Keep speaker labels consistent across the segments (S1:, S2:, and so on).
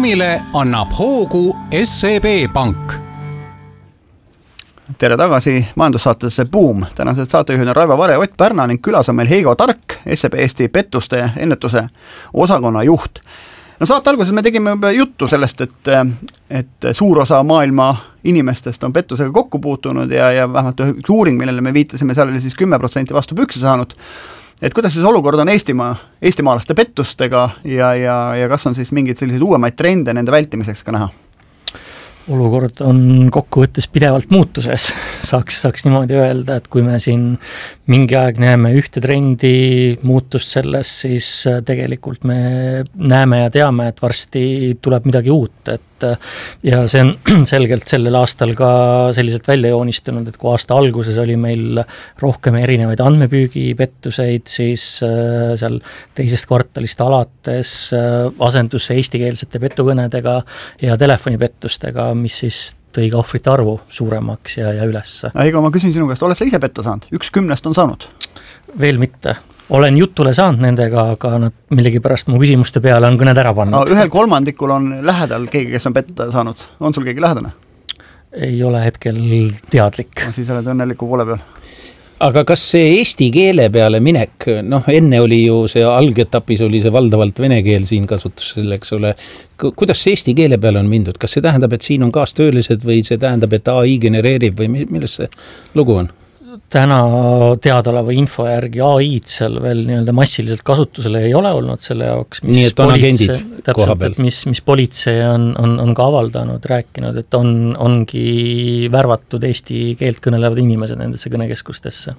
S1: Buumile annab hoogu SEB Pank.
S2: Tere tagasi majandussaatesse Buum. Tänased saatejuhid on Raivo Vare, Ott Pärna ning külas on meil Heigo Tark, SEB Eesti pettuste ennetuse osakonna juht. No saate alguses me tegime juttu sellest, et suur osa maailma inimestest on pettusega kokku puutunud ja vähemalt üks uuring, millele me viitasime, seal oli siis 10% vastu pükse saanud. Et kuidas siis olukord on eestimaalaste pettustega ja kas on siis mingid sellised uuemaid trende nende vältimiseks ka näha?
S3: Olukord on kokkuvõttes pidevalt muutuses, saaks niimoodi öelda, et kui me siin mingi aeg näeme ühte trendi muutust selles, siis tegelikult me näeme ja teame, et varsti tuleb midagi uut, ja see on selgelt sellel aastal ka selliselt välja joonistunud, et kui aasta alguses oli meil rohkem erinevaid andmepüügipettuseid, siis seal teisest kvartalist alates asendus eestikeelsete petukõnedega ja telefonipettustega, mis siis tõi ka ohvrite arvu suuremaks ja üles.
S2: Heigo, ma küsin sinu käest, oled sa ise petta saanud? 1 10 on saanud?
S3: Veel mitte. Olen jutule saanud nendega, aga nad millegipärast mu küsimuste peale on kõned ära pannud.
S2: No, 1/3 on lähedal keegi, kes on petta saanud. On sul keegi lähedane?
S3: Ei ole hetkel teadlik.
S2: No, siis oled õnneliku poole peal.
S4: Aga kas see eesti keele peale minek, enne oli ju see algetapis oli see valdavalt vene keel siin kasutusel, eks ole. Kuidas see eesti keele peale on mindud? Kas see tähendab, et siin on kaastöölised või see tähendab, et AI genereerib või milles see lugu on?
S3: Täna teadaoleva info järgi AI-d seal veel nii-öelda massiliselt kasutusele ei ole olnud selle jaoks, mis politsei on ka avaldanud, rääkinud, et ongi värvatud eesti keelt kõnelevad inimesed nendesse kõnekeskustesse.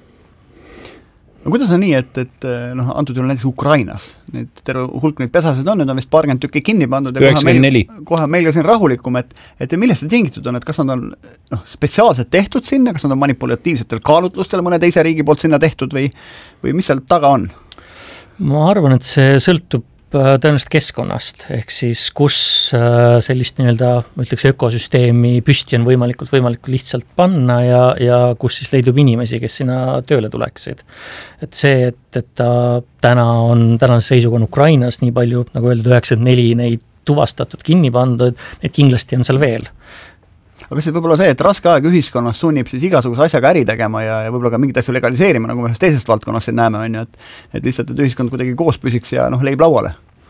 S2: No kuidas on nii, et antud juhul näiteks Ukrainas, terve hulk neid pesasid on, nüüd on vist paarkümmend tükki kinni pandud ja
S4: 94.
S2: kohe meil ka siin rahulikum, et millest see tingitud on, et kas nad on spetsiaalselt tehtud sinna, kas nad on manipulatiivsetel kaalutlustel mõne teise riigi poolt sinna tehtud või mis seal taga on? Ma
S3: arvan, et see sõltub tõenäoliselt keskkonnast, ehk siis kus sellist nii-öelda, ma ütleks, ökosüsteemi püsti on võimalikult lihtsalt panna ja kus siis leidub inimesi, kes sinna tööle tuleksid. Et see, et ta tänase seisuga on Ukrainas nii palju, nagu öeldud, 94 neid tuvastatud, kinni pandud, neid kindlasti on seal veel. Aga
S2: kas see võib-olla see, et raske aeg ühiskonnas sunnib siis igasuguse asjaga äri tegema ja võib-olla ka mingit asju legaliseerima, nagu me ühes teisest valdkonnas siin näeme, on ju, et lihtsalt, et ühiskond kuidagi koos püsiks ja leib lauale?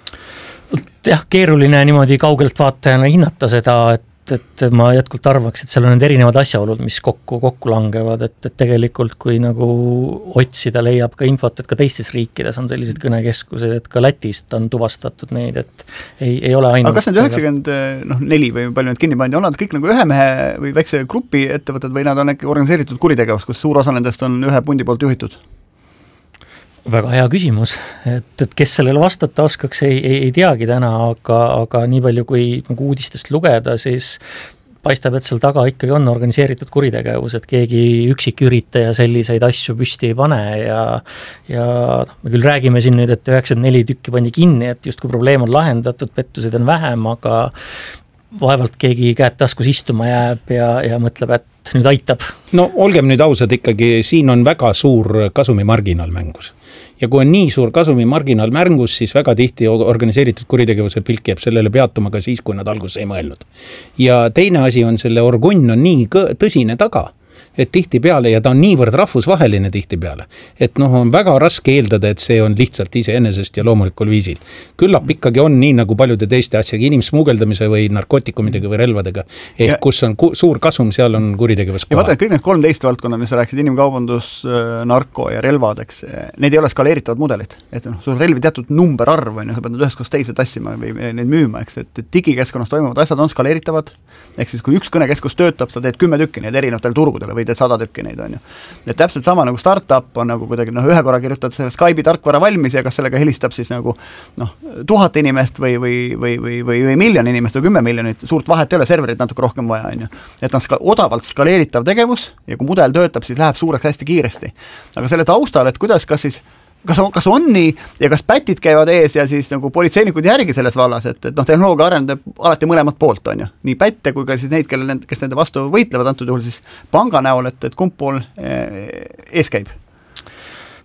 S2: Jah, keeruline niimoodi kaugelt vaatajana hinnata seda, et ma jätkult arvaks, et seal on need erinevad asjaolud, mis kokku langevad, et tegelikult kui nagu otsida leiab ka infot, et ka teistes riikides on sellised kõnekeskused, et ka Lätist on tuvastatud neid, et ei ole ainult... Aga kas need 94 või palju need kinni pandi, on nad kõik nagu ühe mehe või väikse grupi ettevõtted või nad on äkki organiseeritud kuritegevus, kus suur osa nendest on ühe pundi poolt juhitud? Väga hea küsimus, et kes sellele vastata oskaks, ei teagi täna, aga nii palju kui uudistest lugeda, siis paistab, et seal taga ikkagi on organiseeritud kuritegevus, et keegi üksiküritaja selliseid asju püsti ei pane ja me küll räägime siin nüüd, et 94 tükki pandi kinni, et justkui probleem on lahendatud, pettused on vähem, aga vaevalt keegi käed taskus istuma jääb ja mõtleb, et nüüd aitab.
S4: No olgem nüüd ausad ikkagi, siin on väga suur kasumimarginaal mängus. Ja kui on nii suur kasumimarginaal mängus, siis väga tihti organiseeritud kuritegevuse pilk jääb sellele peatuma ka siis, kui nad alguses ei mõelnud. Ja teine asi on selle orgunn on nii tõsine taga, et tihtipeale, ja ta on niivõrd rahvusvaheline tihtipeale, et on väga raske eeldada, et see on lihtsalt iseenesest ja loomulikul viisil. Küllap ikkagi on nii nagu paljude teiste asjaga, inimsmuugeldamise või narkootikumidega või relvadega, kus on suur kasum, seal on kuritegevus koha. Ja vaata, kõik need 13 valdkonnad, mis sa rääksid, inimkaubandus, narko ja relvad, eks, need ei ole skaleeritavad mudelid. Et sul relvi teatud numberarv, sa pead ühest koos teise tassima või neid müüma, eks, et digikeskkonnas toimuvad asjad on skaleeritavad, ehk siis kui üks kõnekeskus töötab, sa teed 10 tükki neid erinevatel turgudele või teed 100 tükki neid, on ju. Et täpselt sama nagu startup on nagu kuidagi, ühe korra kirjutad selle Skype'i tarkvara valmis ja kas sellega helistab siis nagu 1000 inimest või 1 miljon inimest või 10 miljonit, suurt vahet ei ole, serverit natuke rohkem vaja, on ju. Et on odavalt skaleeritav tegevus ja kui mudel töötab, siis läheb suureks hästi kiiresti. Aga selle taustal, et kuidas, kas on nii ja kas pätid käivad ees ja siis nagu politseinikud järgi selles vallas, et tehnoloogia arendab alati mõlemat poolt, on ju. Nii pätte kui ka siis neid, kes nende vastu võitlevad, antud juhul siis panga näol, et kumb pool ees käib?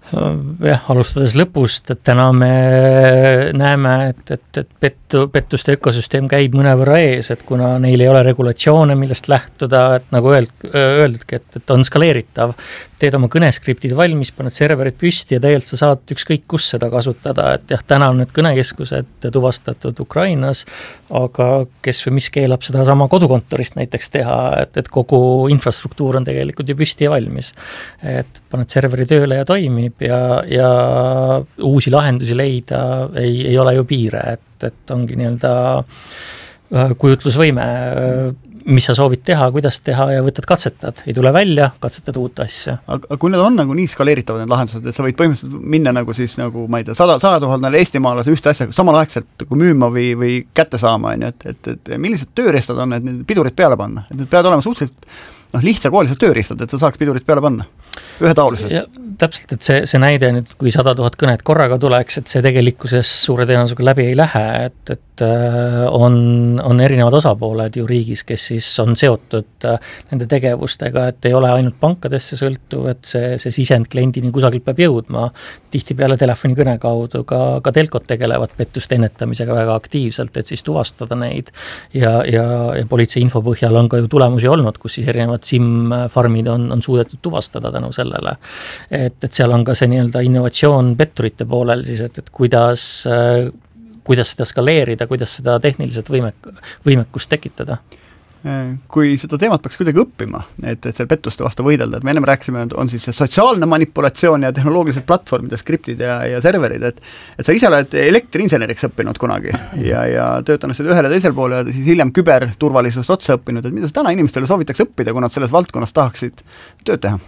S3: Jah, alustades lõpust, et täna me näeme, et pettuste ökosüsteem käib mõnevõrra ees, et kuna neil ei ole regulatsioone, millest lähtuda, et nagu öeldudki, et on skaleeritav, teed oma kõneskriptid valmis, paned serverid püsti ja tegelikult sa saad ükskõik kus seda kasutada, et jah, täna on need kõnekeskused tuvastatud Ukrainas, aga kes või mis keelab seda sama kodukontorist näiteks teha, et kogu infrastruktuur on tegelikult ju püsti ja valmis. Et paned serveri tööle ja toimib ja uusi lahendusi leida ei ole ju piire, et ongi nii-öelda kujutlusvõime, mis sa soovid teha, kuidas teha ja võtad katsetad, ei tule välja, katsetad uut asja.
S2: Aga kui need on nagu nii skaleeritavad need lahendused, et sa võid põhimõtteliselt minna nagu siis nagu, ma ei tea, 100 000 eestimaalase ühte asja samal aegselt kui müüma või kätte saama, et millised tööriistad on, et need pidurid peale panna, et need peavad olema suhteliselt lihtsakooliselt tööriistad, et sa saaks pidurid peale panna, ühetaoliselt.
S3: Täpselt, et see näide nüüd, kui 100 000 kõnet korraga tuleks, et see tegelikkuses suure tõenäosusega läbi ei lähe, et on erinevad osapooled ju riigis, kes siis on seotud nende tegevustega, et ei ole ainult pankadesse sõltuv, et see sisend kliendini kusagilt peab jõudma, tihtipeale telefonikõne kaudu, ka telkod tegelevad pettuste ennetamisega väga aktiivselt, et siis tuvastada neid ja politsei info põhjal on ka ju tulemusi olnud, kus siis erinevad SIM-farmid on suudetud tuvastada tänu sellele. Et seal on ka see nii-öelda innovatsioon petturite poolel siis, et kuidas seda skaleerida, kuidas seda tehniliselt võimekust tekitada.
S2: Kui seda teemat peaks kuidagi õppima, et seal pettuste vastu võidelda, et me ennem rääkisime, on siis see sotsiaalne manipulatsioon ja tehnoloogilised platvormid ja skriptid ja serverid, et sa ise oled elektriinseneriks õppinud kunagi ja töötanud seda ühele teisel poole ja siis hiljem küberturvalisust otsa õppinud, et mida sa täna inimestele soovitaks õppida, kui nad selles valdkonnas tahaksid tööd teha?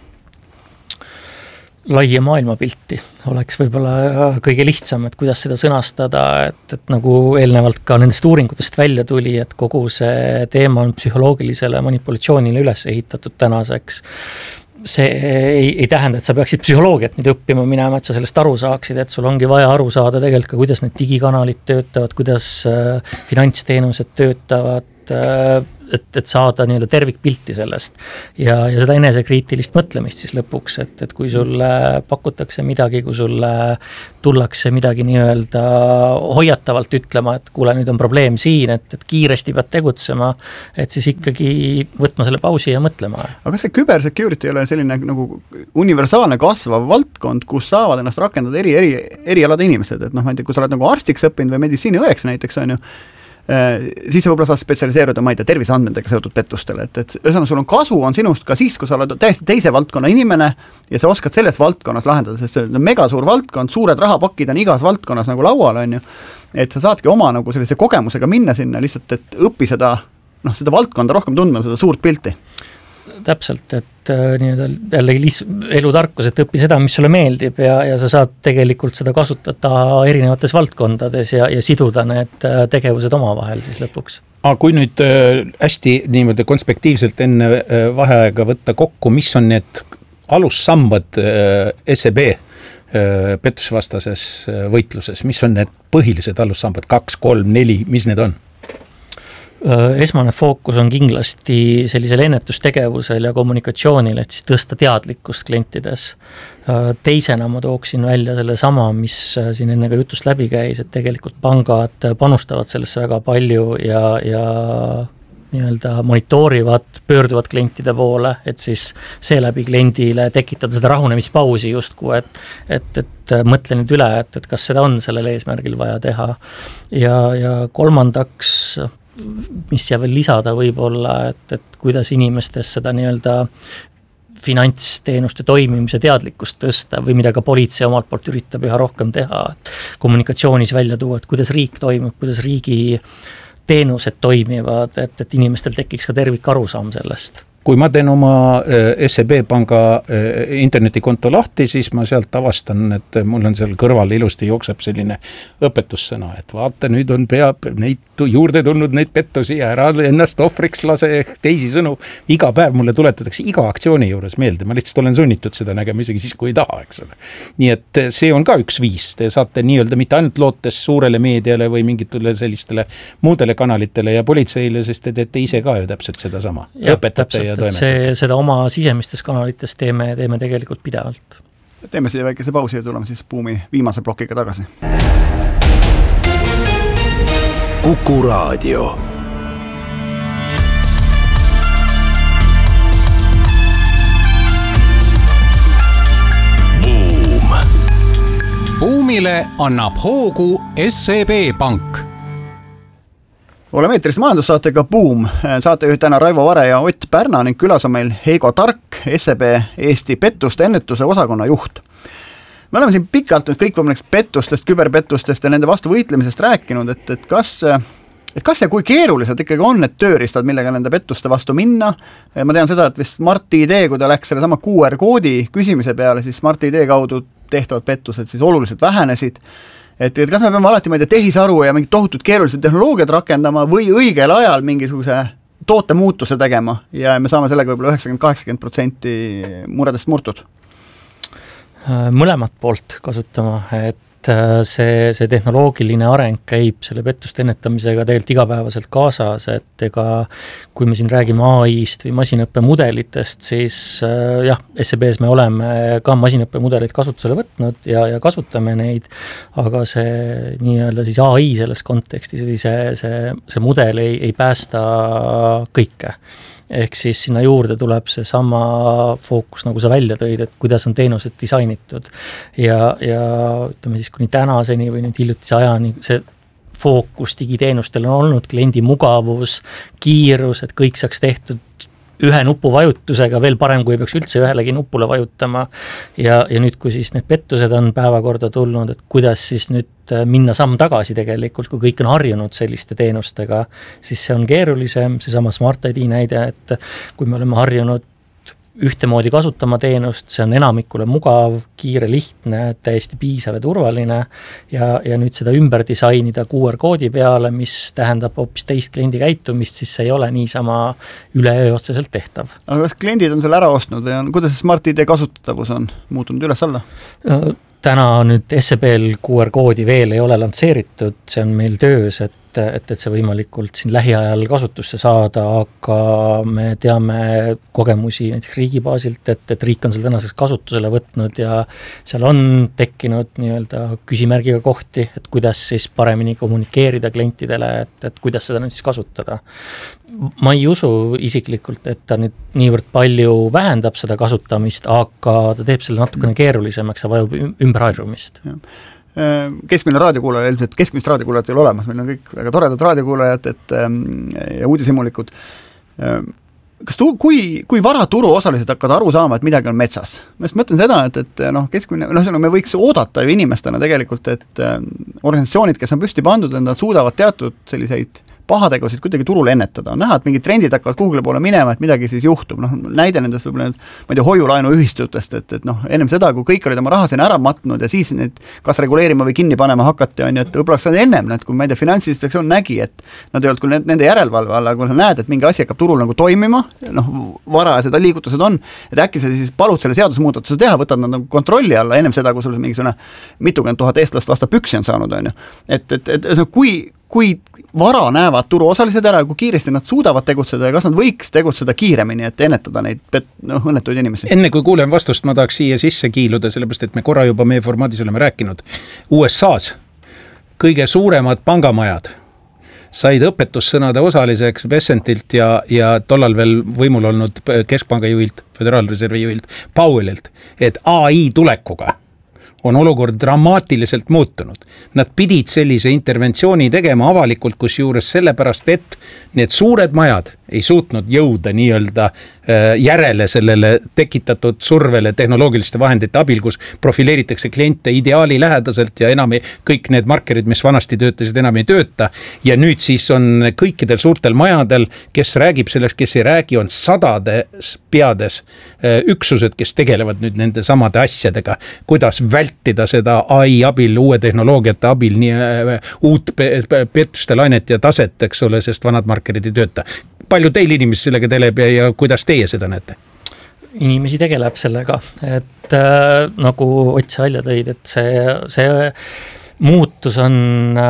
S3: Laia maailmapilti oleks võib-olla kõige lihtsam, et kuidas seda sõnastada, et nagu eelnevalt ka nendest uuringutest välja tuli, et kogu see teema on psühholoogilisele manipulatsioonile üles ehitatud tänaseks. See ei tähenda, et sa peaksid psühholoogiat nüüd õppima minema, et sa sellest aru saaksid, et sul ongi vaja aru saada tegelikult ka, kuidas need digikanalid töötavad, kuidas finantsteenused töötavad, et saada nii-öelda tervikpilti sellest ja seda enesekriitilist mõtlemist siis lõpuks, et kui sulle pakutakse midagi, kui sulle tullakse midagi nii-öelda hoiatavalt ütlema, et kuule, nüüd on probleem siin, et kiiresti pead tegutsema, et siis ikkagi võtma selle pausi ja mõtlema.
S2: Aga kas see cybersecurity ei ole selline nagu universaalne kasvav valdkond, kus saavad ennast rakendada erialade inimesed, et noh, ma ei tea, kui sa oled nagu arstiks õppinud või meditsiiniõeks näiteks on ju, siis sa võib-olla saad spetsialiseeruda, ma ei tea, terviseandmetega seotud pettustele, et ühesõnaga sul on kasu on sinust ka siis, kui sa oled täiesti teise valdkonna inimene ja sa oskad selles valdkonnas lahendada, sest see on megasuur valdkond, suured rahapakid on igas valdkonnas nagu laual, on ju, et sa saadki oma nagu sellise kogemusega minna sinna lihtsalt, et õpi seda valdkonda rohkem tundma, seda suurt pilti.
S3: Täpselt, et jällegi elutarkus, et õpi seda, mis sulle meeldib ja sa saad tegelikult seda kasutada erinevates valdkondades ja siduda need tegevused omavahel siis lõpuks.
S4: Aga kui nüüd hästi niimoodi konspektiivselt enne vaheaega võtta kokku, mis on need alussambad SEB pettusvastases võitluses, mis on need põhilised alussambad, 2, 3, 4, mis need on?
S3: Esmane fookus on kindlasti sellisel ennetustegevusel ja kommunikatsioonil, et siis tõsta teadlikkust klientides. Teisena ma tooksin välja selle sama, mis siin enne ka jutust läbi käis, et tegelikult pangad panustavad sellesse väga palju ja nii-öelda monitoorivad, pöörduvad klientide poole, et siis seeläbi kliendile tekitada seda rahunemispausi justku, et mõtle nüüd üle, et kas seda on sellel eesmärgil vaja teha. Ja kolmandaks, mis jääb veel lisada võib-olla, et kuidas inimestes seda nii-öelda finantsteenuste toimimise teadlikkust tõsta või mida ka politsei omalt poolt üritab üha rohkem teha, et kommunikatsioonis välja tuua, et kuidas riik toimub, kuidas riigi teenused toimivad, et inimestel tekiks ka tervik arusaam sellest.
S4: Kui ma teen oma SEB panga internetikonto lahti, siis ma sealt avastan, et mul on seal kõrval ilusti jookseb selline õpetussõna, et vaata, nüüd on peab neid juurde tulnud neid pettusi ja ära ennast ohvriks lase teisi sõnu. Iga päev mulle tuletatakse iga aktsiooni juures meelde, ma lihtsalt olen sunnitud seda nägema isegi siis, kui ei taha, eks ole. Nii et see on ka üks viis, te saate nii-öelda mitte ainult lootes suurele meediale või mingitele sellistele muudele kanalitele ja politseile, sest te teete ise ka ju täpselt seda sama.
S3: Õpetate ja toimetate. Seda oma sisemistes kanalites teeme tegelikult pidevalt.
S2: Teeme siia väikese pausi ja tuleme siis Buumi viimase plokiga tagasi.
S5: Kuku Raadio.
S1: Buumile annab hoogu SEB Pank.
S2: Oleme eetris majandussaatega Buum, saatejuhid täna Raivo Vare ja Ott Pärna ning külas on meil Heigo Tark, SEB Eesti pettuste ennetuse osakonna juht. Me oleme siin pikalt nüüd kõikvõimaliks pettustest, küberpettustest ja nende vastu võitlemisest rääkinud, et kas ja kui keerulised ikkagi on need tööriistad, millega nende pettuste vastu minna. Ma tean seda, et vist Smart ID, kui ta läks selle sama QR-koodi küsimise peale, siis Smart ID kaudu tehtavad pettused siis oluliselt vähenesid. Et kas me peame alati tehisaru ja mingid tohutud keerulised tehnoloogiad rakendama või õigel ajal mingisuguse toote muutuse tegema ja me saame sellega võib-olla 90-80% muredest murtud?
S3: Mõlemat poolt kasutama, et see tehnoloogiline areng käib selle pettuste ennetamisega tegelikult igapäevaselt kaasas, et ega kui me siin räägime AI-st või masinõppemudelitest, siis jah, SEB-s me oleme ka masinõppemudeleid kasutusele võtnud ja kasutame neid, aga see nii-öelda siis AI selles kontekstis või see mudel ei päästa kõike. Ehk siis sinna juurde tuleb see sama fookus, nagu sa välja tõid, et kuidas on teenused disainitud. Ja ütleme siis, kuni tänaseni või nüüd hiljutise ajani see fookus digiteenustel on olnud kliendi mugavus, kiirus, et kõik saaks tehtud ühe nupu vajutusega, veel parem, kui ei peaks üldse ühelegi nupule vajutama. Ja nüüd, kui siis need pettused on päevakorda tulnud, et kuidas siis nüüd minna samm tagasi tegelikult, kui kõik on harjunud selliste teenustega, siis see on keerulisem, see sama Smart ID näide, et kui me oleme harjunud ühtemoodi kasutama teenust, see on enamikule mugav, kiire, lihtne, täiesti piisav ja turvaline ja nüüd seda ümber disainida QR-koodi peale, mis tähendab hoopis teist kliendi käitumist, siis see ei ole niisama üleöö otseselt tehtav.
S2: Aga kas kliendid on selle ära ostnud või kuidas Smart ID kasutatavus on muutunud üles alla?
S3: Täna nüüd SEB-l QR-koodi veel ei ole lansseeritud, see on meil töös, et see võimalikult siin lähiajal kasutusse saada, aga me teame kogemusi näiteks riigi baasilt, et riik on seal tänaseks kasutusele võtnud ja seal on tekkinud nii-öelda küsimärgiga kohti, et kuidas siis paremini kommunikeerida klientidele, et kuidas seda nüüd siis kasutada. Ma ei usu isiklikult, et ta nüüd niivõrd palju vähendab seda kasutamist, aga ta teeb selle natukene keerulisemaks ja vajub ümberharjumist.
S2: Keskmine raadiokuulaja, ilmselt keskmist raadiokuulajat ei ole olemas, meil on kõik väga toredad raadiokuulajad ja uudishimulikud. Kui vara turu osalised hakkavad aru saama, et midagi on metsas? Ma just mõtlen seda, et keskmine, me võiks oodata ju inimestena tegelikult, et organisatsioonid, kes on püsti pandud, nad suudavad teatud selliseid pahategusid kuidagi turul ennetada. On näha, et mingid trendid hakkavad Google poole minema, et midagi siis juhtub. Näide nendest võib-olla need hoiulaenu ühistutest, et ennem seda, kui kõik olid oma raha sinna ära matnud ja siis need kas reguleerima või kinni panema hakati, on ju, et võib-olla oleks ennem, kui ma ei tea, Finantsinspektsioon nägi, et nad ei olnud küll nende järelevalve alla, kui sa näed, et mingi asi hakkab turul nagu toimima, varajased liigutused on, et äkki sa siis palud selle seadusmuudatuse teha, võtad nad nagu kontrolli alla ennem seda, kui sul mingisugune mitukümmend tuhat eestlast vastu püksi on saanud, on ju. Et kui vara näevad turu osalised ära, kui kiiresti nad suudavad tegutseda ja kas nad võiks tegutseda kiiremini, et ennetada neid õnnetuid inimesi?
S4: Enne kui kuulen vastust, ma tahaks siia sisse kiiluda, sellepärast et me korra juba meie formaadis oleme rääkinud. USA-s kõige suuremad pangamajad said õpetussõnade osaliseks Bessentilt ja tollal veel võimul olnud keskpanga juhilt, Föderaalreservi juhilt Powellilt, et AI tulekuga on olukord dramaatiliselt muutunud. Nad pidid sellise interventsiooni tegema avalikult, kus juures sellepärast, et need suured majad ei suutnud jõuda nii-öelda järele sellele tekitatud survele tehnoloogiliste vahendite abil, kus profileeritakse kliente ideaali lähedaselt ja enam kõik need markerid, mis vanasti töötasid, enam ei tööta. Ja nüüd siis on kõikidel suurtel majadel, kes räägib sellest, kes ei räägi, on sadades peades üksused, kes tegelevad nüüd nende samade asjadega, kuidas vältida seda AI abil, uue tehnoloogiate abil, nii uut pettuste lainet ja taset, eks ole, sest vanad markerid ei tööta. Palju teil inimesi sellega teleb ja kuidas teie seda näete?
S3: Inimesi tegeleb sellega, et nagu Ott välja tõid, et see muutus on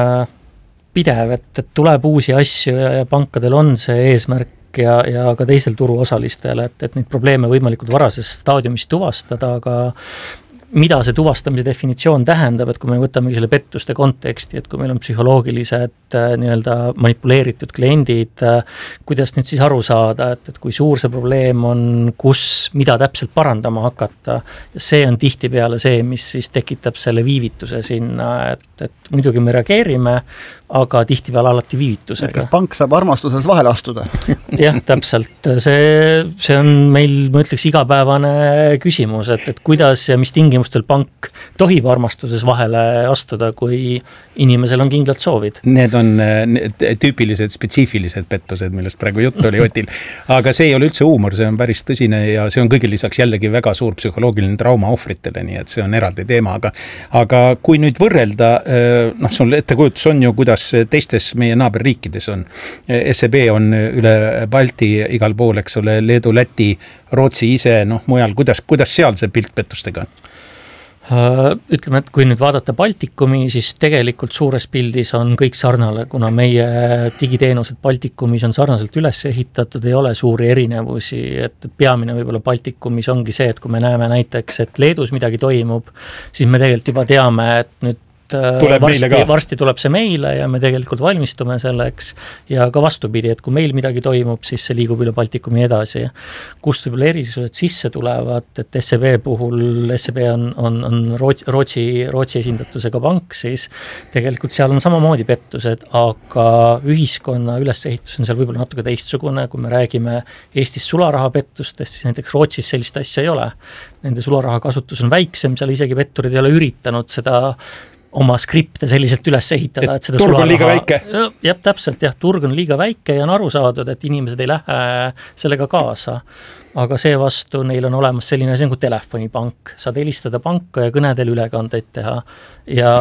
S3: pidev, et tuleb uusi asju ja pankadel on see eesmärk ja ka teisel turu osalistel, et neid probleeme võimalikult varases staadiumis tuvastada, aga mida see tuvastamise definitsioon tähendab, et kui me võtamegi selle pettuste konteksti, et kui meil on psühholoogilised nii-öelda manipuleeritud kliendid, kuidas nüüd siis aru saada, et kui suur see probleem on, mida täpselt parandama hakata, ja see on tihtipeale see, mis siis tekitab selle viivituse sinna, et muidugi me reageerime, aga tihtipeale alati viivitusega.
S2: Kas pank saab armastuses vahele astuda?
S3: Jah, täpselt. See on meil, ma ütleks, igapäevane küsimus, et kuidas ja mis tingimustel pank tohib armastuses vahele astuda, kui inimesel on kindlad soovid.
S4: Need on tüüpilised, spetsiifilised pettused, millest praegu juttu oli Otil. Aga see ei ole üldse huumor, see on päris tõsine ja see on kõigil lisaks jällegi väga suur psühholoogiline trauma ohvritele, nii et see on eraldi teema. Aga kui nüüd võrrelda, sul ettekujutus on ju, kuidas teistes meie naaberriikides on. SEB on üle Balti igal pool, eks ole, Leedu, Läti, Rootsi ise, mujal, kuidas seal see pilt pettustega on?
S3: Ütleme, et kui nüüd vaadata Baltikumi, siis tegelikult suures pildis on kõik sarnale, kuna meie digiteenused Baltikumis on sarnaselt üles ehitatud, ei ole suuri erinevusi, et peamine võib-olla Baltikumis ongi see, et kui me näeme näiteks, et Leedus midagi toimub, siis me tegelikult juba teame, et nüüd varsti tuleb see meile ja me tegelikult valmistume selleks ja ka vastupidi, et kui meil midagi toimub, siis see liigub üle Baltikumi edasi. Kust võib-olla erisused sisse tulevad, et SEB puhul, SEB on Rootsi esindatusega pank, siis tegelikult seal on samamoodi pettused, aga ühiskonna ülesehitus on seal võib-olla natuke teistsugune, kui me räägime Eestis sularahapettustest, siis näiteks Rootsis sellist asja ei ole. Nende sularaha kasutus on väiksem, seal isegi petturid ei ole üritanud seda oma skripte selliselt üles ehitada, et seda
S4: turg on liiga väike.
S3: Jah, täpselt, turg on liiga väike ja on aru saadud, et inimesed ei lähe sellega kaasa. Aga see vastu neil on olemas selline asi nagu telefonipank. Saad helistada panka ja kõnedel ülekandeid teha. Ja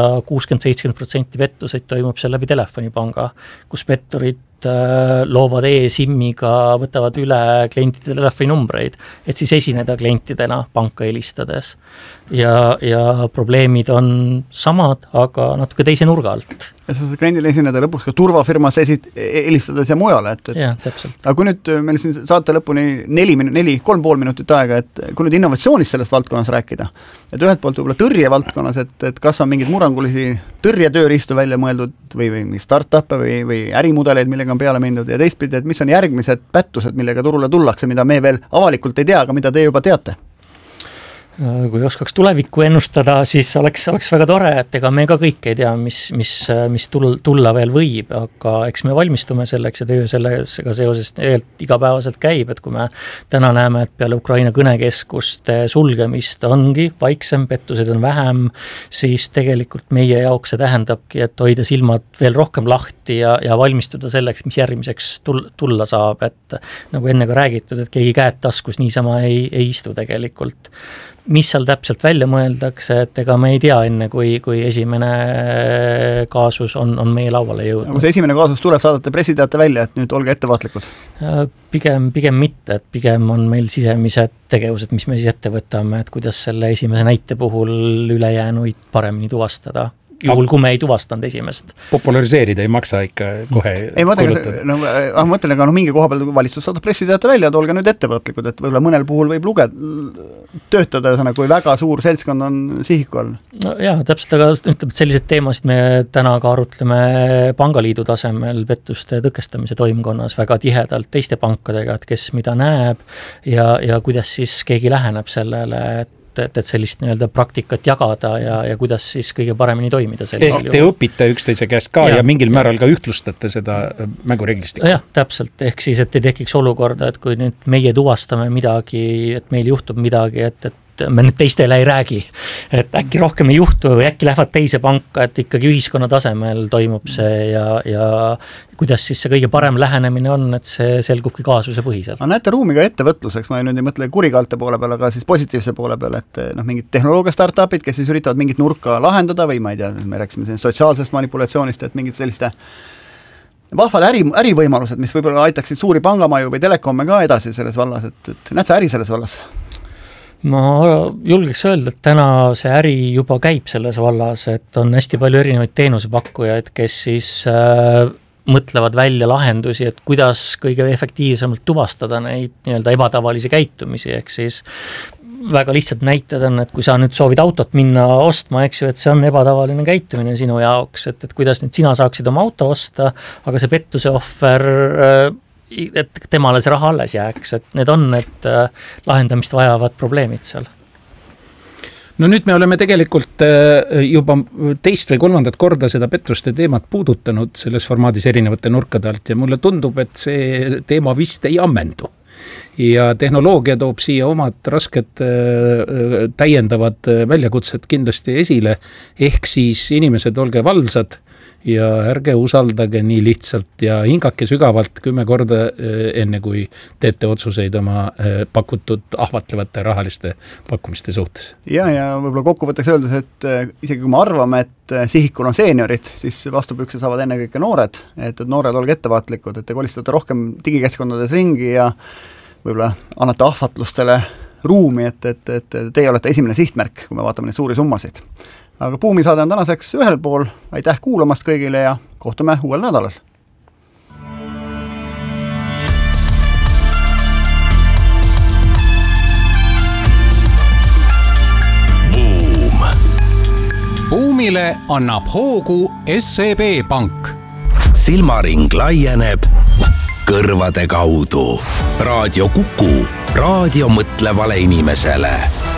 S3: 60-70% pettuseid toimub seal läbi telefonipanga, kus petturid loovad e-SIM-iga, võtavad üle klientide telefoninumbreid, et siis esineda klientidena panka helistades. Ja probleemid on samad, aga natuke teise nurga alt.
S2: Ja sa kliendile esineda lõpuks ka turvafirmas helistades ja mujale.
S3: Jah, täpselt.
S2: Aga kui nüüd meil siin saate lõpuni 3,5 minutit aega, et kui nüüd innovatsioonist sellest valdkonnas rääkida, et ühelt poolt võib-olla tõrje valdkonnas, et kas on mingid murrangulisi tõrjetööriistu välja mõeldud või start-up'e või ärimudeleid, millega on peale mindud ja teistpidi, et mis on järgmised pättused, millega turule tullakse, mida me veel avalikult ei tea, aga mida te juba teate?
S3: Kui oskaks tulevikku ennustada, siis oleks väga tore, et ega me ka kõik ei tea, mis tulla veel võib, aga eks me valmistume selleks ja töö sellega seoses igapäevaselt käib, et kui me täna näeme, et peale Ukraina kõnekeskuste sulgemist ongi vaiksem, pettused on vähem, siis tegelikult meie jaoks see tähendabki, et hoida silmad veel rohkem lahti ja valmistuda selleks, mis järgmiseks tulla saab, et nagu enne ka räägitud, et keegi käed taskus niisama ei istu tegelikult. Mis seal täpselt välja mõeldakse, et ega me ei tea enne, kui esimene kaasus on meie lauale jõudnud. Kui
S2: see esimene kaasus tuleb, saadate pressiteate välja, et nüüd olge ettevaatlikud?
S3: Pigem mitte, et pigem on meil sisemised tegevused, mis me siis ette võtame, et kuidas selle esimese näite puhul ülejäänuid paremini tuvastada. Juhul, kui me ei tuvastanud esimest.
S4: Populariseerida ei maksa ikka kohe
S2: ma mõtlen, aga mingi koha peal valitsus saadab pressiteate välja, et olge nüüd ettevõtlikud, et võib-olla mõnel puhul võib töötada, kui väga suur seltskond on sihiku all.
S3: No jah, täpselt, aga ütleb, et sellised teemasid me täna ka arutleme Pangaliidu tasemel pettuste tõkestamise toimkonnas väga tihedalt teiste pankadega, et kes mida näeb ja kuidas siis keegi läheneb sellele, et sellist nii-öelda praktikat jagada ja kuidas siis kõige paremini toimida.
S4: Te õpite üksteise käest ka ja mingil määral ka ühtlustate seda mängureeglistikku.
S3: Jah, täpselt. Ehk siis, et ei tekiks olukorda, et kui nüüd meie tuvastame midagi, et meil juhtub midagi, et me nüüd teistele ei räägi, et äkki rohkem ei juhtu või äkki lähevad teise panka, et ikkagi ühiskonna tasemel toimub see ja kuidas siis see kõige parem lähenemine on, et see selgubki kaasuse põhiselt. Näete
S2: ruumi ka ettevõtluseks, ma nüüd ei mõtle kurikaalte poole peale, aga siis positiivse poole peale, et mingid tehnoloogia startupid, kes siis üritavad mingit nurka lahendada või ma ei tea, me rääksime sotsiaalsest manipulatsioonist, et mingid selliste vahvad ärivõimalused, mis võib-olla aitaksid suuri pangamaju või telekomme ka edasi selles vallas, et näed sa äri selles vallas?
S3: Ma julgeks öelda, et täna see äri juba käib selles vallas, et on hästi palju erinevaid teenusepakkujaid, kes siis mõtlevad välja lahendusi, et kuidas kõige efektiivsemalt tuvastada neid nii-öelda ebatavalisi käitumisi, ehk siis väga lihtsalt näited on, et kui sa nüüd soovid autot minna ostma, eks ju, et see on ebatavaline käitumine sinu jaoks, et kuidas nüüd sina saaksid oma auto osta, aga see pettuse ohver, et temale see raha alles jääks, et need on need lahendamist vajavad probleemid seal.
S4: No nüüd me oleme tegelikult juba teist või kolmandat korda seda pettuste teemat puudutanud selles formaadis erinevate nurkade alt ja mulle tundub, et see teema vist ei ammendu. Ja tehnoloogia toob siia omad rasked täiendavad väljakutsed kindlasti esile, ehk siis inimesed olge valvsad ja ärge usaldage nii lihtsalt ja hingake sügavalt 10 korda enne, kui teete otsuseid oma pakutud ahvatlevate rahaliste pakkumiste suhtes.
S2: Ja võib-olla kokkuvõtteks öeldes, et isegi kui me arvame, et sihikul on seeniorid, siis vastupükse saavad ennekõike noored, et noored olge ettevaatlikud, et te kolistate rohkem digikeskkondades ringi ja võib-olla annate ahvatlustele ruumi, et teie olete esimene sihtmärk, kui me vaatame neid suuri summasid. Aga Buumi saade on tänaseks ühel pool, aitäh kuulamast kõigile ja kohtume uuel nädalal.
S5: Buum.
S1: Buumile annab hoogu SEB Pank.
S5: Silmaring laieneb kõrvade kaudu. Raadio Kuku, raadio mõtlevale inimesele.